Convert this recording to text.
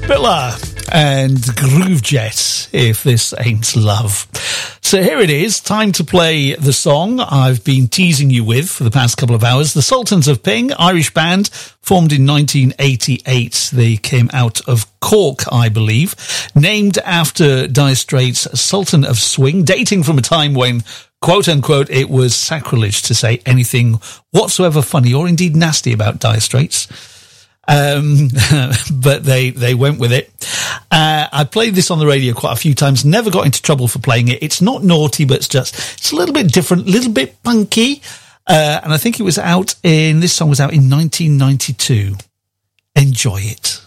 Spiller and Groove Jet, If This Ain't Love. So here it is, time to play the song I've been teasing you with for the past couple of hours. The Sultans of Ping, Irish band, formed in 1988. They came out of Cork, I believe, named after Dire Straits' Sultan of Swing, dating from a time when, quote unquote, it was sacrilege to say anything whatsoever funny or indeed nasty about Dire Straits. But they went with it. I played this on the radio quite a few times, never got into trouble for playing it. It's not naughty, but it's a little bit different, a little bit punky. And I think this song was out in 1992. Enjoy it.